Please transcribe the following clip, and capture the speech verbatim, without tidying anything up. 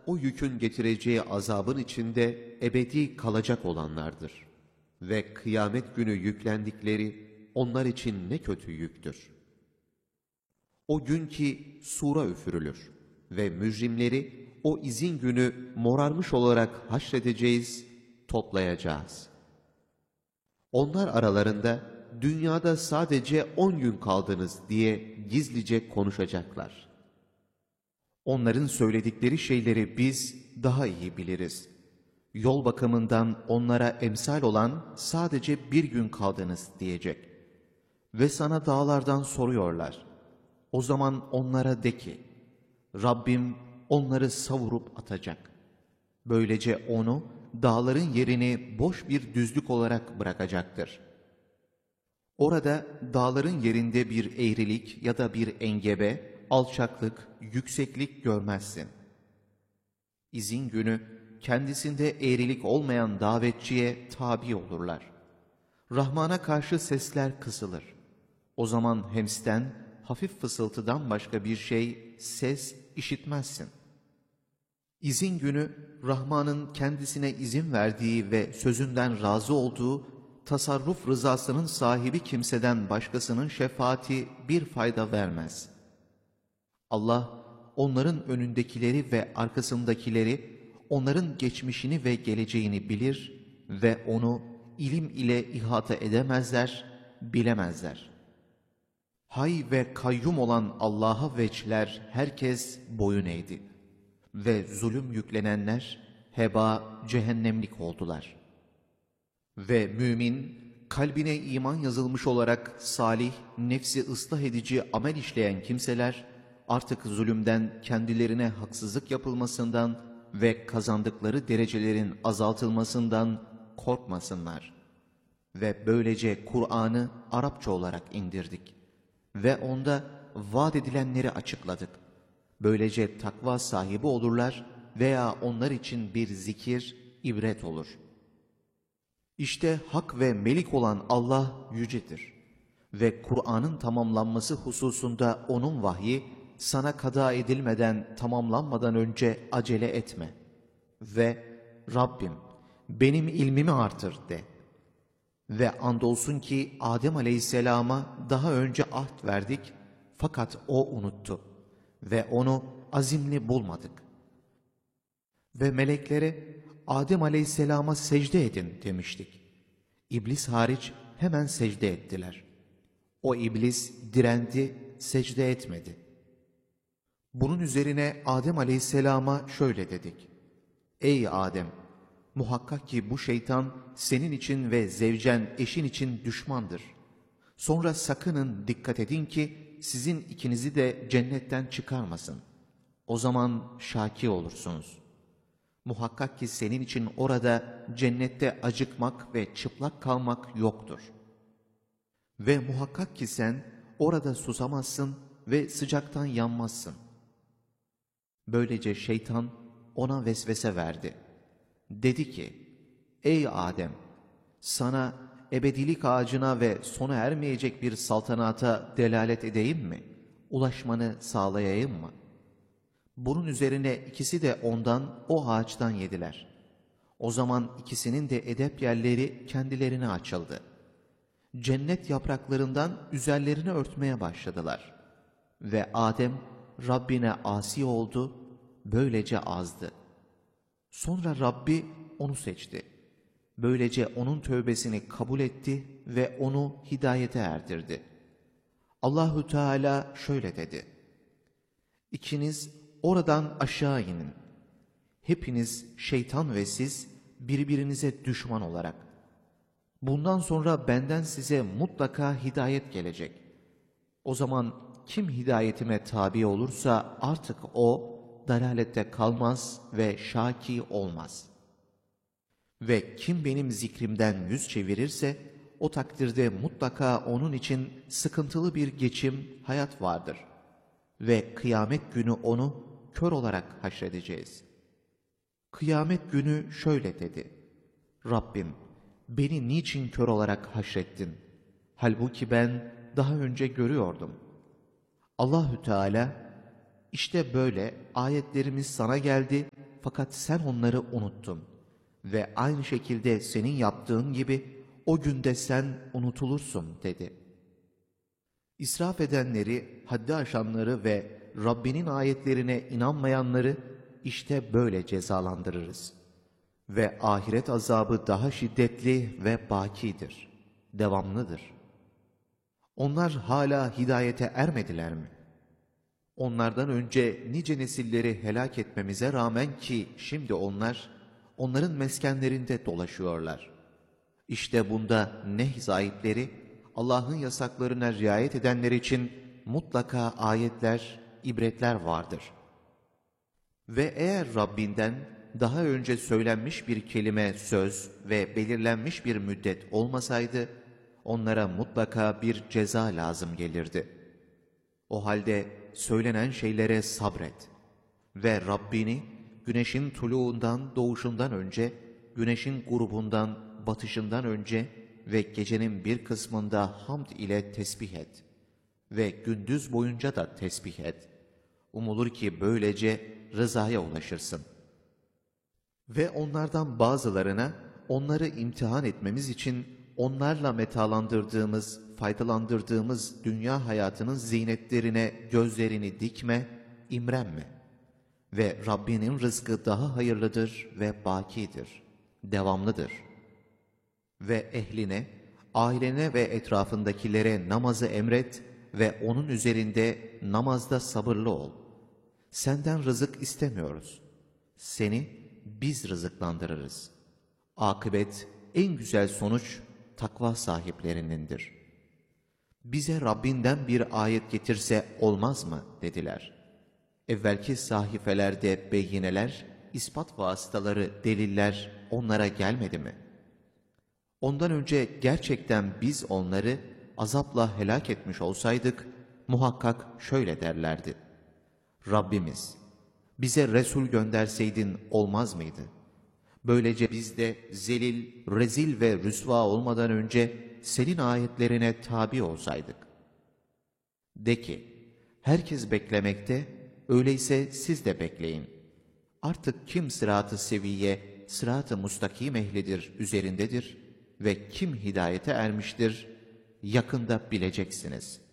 o yükün getireceği azabın içinde ebedi kalacak olanlardır. Ve kıyamet günü yüklendikleri onlar için ne kötü yüktür. O gün ki sura üfürülür ve mücrimleri o izin günü morarmış olarak haşredeceğiz, toplayacağız. Onlar aralarında dünyada sadece on gün kaldınız diye gizlice konuşacaklar. Onların söyledikleri şeyleri biz daha iyi biliriz. Yol bakımından onlara emsal olan sadece bir gün kaldınız diyecek. Ve sana dağlardan soruyorlar. O zaman onlara de ki, Rabbim onları savurup atacak. Böylece onu, dağların yerini boş bir düzlük olarak bırakacaktır. Orada dağların yerinde bir eğrilik ya da bir engebe, alçaklık, yükseklik görmezsin. İzin günü kendisinde eğrilik olmayan davetçiye tabi olurlar. Rahman'a karşı sesler kısılır. O zaman hemsten, hafif fısıltıdan başka bir şey, ses işitmezsin. İzin günü, Rahman'ın kendisine izin verdiği ve sözünden razı olduğu, tasarruf rızasının sahibi kimseden başkasının şefaati bir fayda vermez. Allah, onların önündekileri ve arkasındakileri, onların geçmişini ve geleceğini bilir ve onu ilim ile ihata edemezler, bilemezler. Hay ve kayyum olan Allah'a veçler herkes boyun eğdi ve zulüm yüklenenler heba cehennemlik oldular. Ve mümin, kalbine iman yazılmış olarak salih, nefsi ıslah edici amel işleyen kimseler, artık zulümden, kendilerine haksızlık yapılmasından ve kazandıkları derecelerin azaltılmasından korkmasınlar. Ve böylece Kur'an'ı Arapça olarak indirdik. Ve onda vaat edilenleri açıkladık. Böylece takva sahibi olurlar veya onlar için bir zikir, ibret olur. İşte hak ve melik olan Allah yücedir. Ve Kur'an'ın tamamlanması hususunda onun vahyi, sana kada edilmeden, tamamlanmadan önce acele etme. Ve Rabbim, benim ilmimi artır de. Ve andolsun ki Adem Aleyhisselam'a daha önce ahd verdik, fakat o unuttu ve onu azimli bulmadık. Ve meleklere Adem Aleyhisselam'a secde edin demiştik. İblis hariç hemen secde ettiler. O iblis direndi, secde etmedi. Bunun üzerine Adem Aleyhisselam'a şöyle dedik. Ey Adem! Muhakkak ki bu şeytan senin için ve zevcen eşin için düşmandır. Sonra sakının dikkat edin ki sizin ikinizi de cennetten çıkarmasın. O zaman şaki olursunuz. Muhakkak ki senin için orada cennette acıkmak ve çıplak kalmak yoktur. Ve muhakkak ki sen orada susamazsın ve sıcaktan yanmazsın. Böylece şeytan ona vesvese verdi. Dedi ki, ey Adem, sana ebedilik ağacına ve sona ermeyecek bir saltanata delalet edeyim mi? Ulaşmanı sağlayayım mı? Bunun üzerine ikisi de ondan, o ağaçtan yediler. O zaman ikisinin de edep yerleri kendilerine açıldı. Cennet yapraklarından üzerlerini örtmeye başladılar. Ve Adem Rabbine asi oldu, böylece azdı. Sonra Rabbi onu seçti. Böylece onun tövbesini kabul etti ve onu hidayete erdirdi. Allahü Teala şöyle dedi. İkiniz oradan aşağı inin. Hepiniz şeytan ve siz birbirinize düşman olarak. Bundan sonra benden size mutlaka hidayet gelecek. O zaman kim hidayetime tabi olursa artık o dalalette kalmaz ve şaki olmaz. Ve kim benim zikrimden yüz çevirirse o takdirde mutlaka onun için sıkıntılı bir geçim, hayat vardır. Ve kıyamet günü onu kör olarak haşredeceğiz. Kıyamet günü şöyle dedi. Rabbim, beni niçin kör olarak haşrettin? Halbuki ben daha önce görüyordum. Allahü Teala, işte böyle ayetlerimiz sana geldi fakat sen onları unuttun. Ve aynı şekilde senin yaptığın gibi o günde sen unutulursun dedi. İsraf edenleri, haddi aşanları ve Rabbinin ayetlerine inanmayanları işte böyle cezalandırırız. Ve ahiret azabı daha şiddetli ve bakidir, devamlıdır. Onlar hala hidayete ermediler mi? Onlardan önce nice nesilleri helak etmemize rağmen ki şimdi onlar, onların meskenlerinde dolaşıyorlar. İşte bunda neh sahipleri, Allah'ın yasaklarına riayet edenler için mutlaka ayetler, ibretler vardır. Ve eğer Rabbinden daha önce söylenmiş bir kelime, söz ve belirlenmiş bir müddet olmasaydı, onlara mutlaka bir ceza lazım gelirdi. O halde söylenen şeylere sabret ve Rabbini güneşin tuluğundan doğuşundan önce, güneşin grubundan batışından önce ve gecenin bir kısmında hamd ile tesbih et ve gündüz boyunca da tesbih et. Umulur ki böylece rızaya ulaşırsın. Ve onlardan bazılarına onları imtihan etmemiz için onlarla metalandırdığımız, faydalandırdığımız dünya hayatının zinetlerine gözlerini dikme, imrenme. Ve Rabbinin rızkı daha hayırlıdır ve bakidir, devamlıdır. Ve ehline, ailene ve etrafındakilere namazı emret ve onun üzerinde namazda sabırlı ol. Senden rızık istemiyoruz. Seni biz rızıklandırırız. Akıbet, en güzel sonuç takva sahiplerinindir. Bize Rabbinden bir ayet getirse olmaz mı dediler. Evvelki sahifelerde beyineler, ispat vasıtaları, deliller onlara gelmedi mi? Ondan önce gerçekten biz onları azapla helak etmiş olsaydık, muhakkak şöyle derlerdi. Rabbimiz, bize Resul gönderseydin olmaz mıydı? Böylece biz de zelil, rezil ve rüsva olmadan önce senin ayetlerine tabi olsaydık. De ki, herkes beklemekte, öyleyse siz de bekleyin. Artık kim sırat-ı seviye, sırat-ı mustakim ehlidir, üzerindedir ve kim hidayete ermiştir, yakında bileceksiniz.''